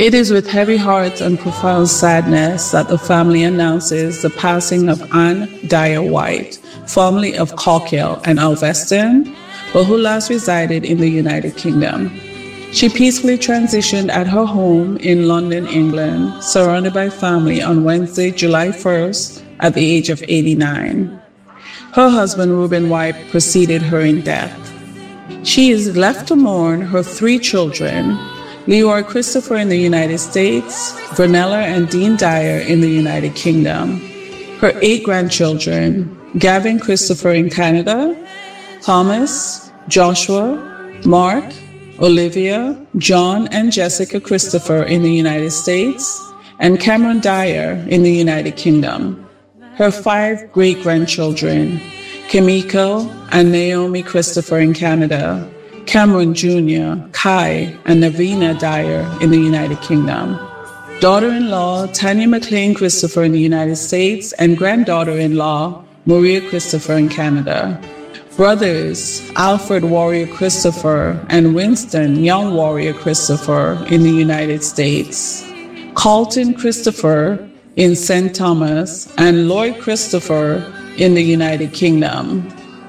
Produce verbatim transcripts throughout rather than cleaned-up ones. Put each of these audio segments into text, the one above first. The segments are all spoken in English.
It is with heavy hearts and profound sadness that the family announces the passing of Anne Dyer White, formerly of Cauchill and Alveston, but who last resided in the United Kingdom. She peacefully transitioned at her home in London, England, surrounded by family on Wednesday, July first, at the age of eighty-nine. Her husband, Reuben White, preceded her in death. She is left to mourn her three children, Leroy Christopher in the United States, Vernella and Dean Dyer in the United Kingdom, her eight grandchildren, Gavin Christopher in Canada, Thomas, Joshua, Mark, Olivia, John, and Jessica Christopher in the United States, and Cameron Dyer in the United Kingdom. Her five great-grandchildren, Kimiko and Naomi Christopher in Canada, Cameron Junior, Kai, and Navina Dyer in the United Kingdom. Daughter-in-law, Tanya McLean Christopher in the United States, and granddaughter-in-law, Maria Christopher in Canada. Brothers, Alfred Warrior Christopher and Winston Young Warrior Christopher in the United States. Carlton Christopher in Saint Thomas and Lloyd Christopher in the United Kingdom.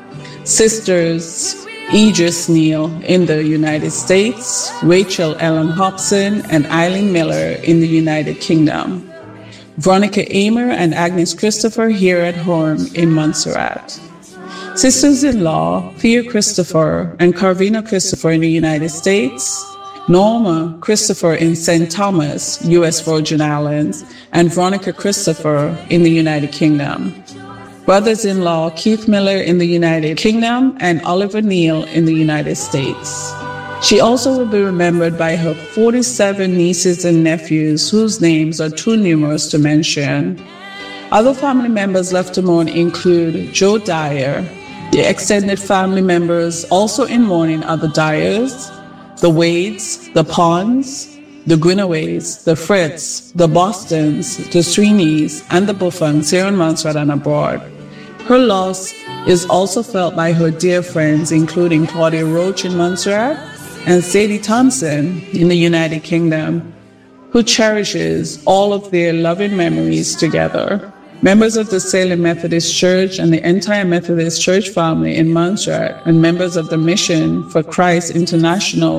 Sisters, Idris Neal in the United States, Rachel Ellen Hobson and Eileen Miller in the United Kingdom. Veronica Amer and Agnes Christopher here at home in Montserrat. Sisters-in-law, Thea Christopher and Carvina Christopher in the United States, Norma Christopher in Saint Thomas, U S Virgin Islands, and Veronica Christopher in the United Kingdom. Brothers-in-law, Keith Miller in the United Kingdom and Oliver Neal in the United States. She also will be remembered by her forty-seven nieces and nephews whose names are too numerous to mention. Other family members left to mourn include Joe Dyer. The extended family members also in mourning are the Dyers, the Wades, the Ponds, the Grinoways, the Fritz, the Bostons, the Sweeneys, and the Buffons here in Montserrat and abroad. Her loss is also felt by her dear friends, including Claudia Roach in Montserrat and Sadie Thompson in the United Kingdom, who cherishes all of their loving memories together. Members of the Salem Methodist Church and the entire Methodist Church family in Montserrat and members of the Mission for Christ International